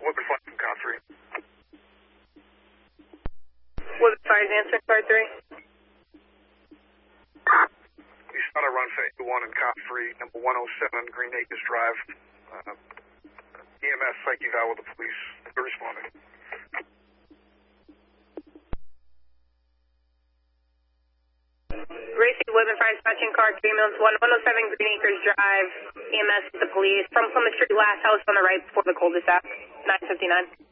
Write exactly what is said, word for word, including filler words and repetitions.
Woodland five from car three. Woodland five is answering car three. We started a run for A one in car three, number one oh seven Green Acres Drive. Uh, E M S psych eval with the police. They're responding. Gracie, Woodland five, dispatching car three, ambulance one oh seven Green Acres Drive. E M S with the police. From Plymouth Street, last house on the right before the cul-de-sac. nine fifty-nine.